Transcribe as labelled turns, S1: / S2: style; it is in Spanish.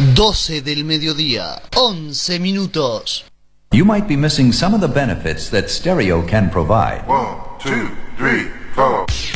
S1: 12 del mediodía, 11 minutos.
S2: You might be missing some of the benefits that stereo can provide.
S3: 1, 2, 3.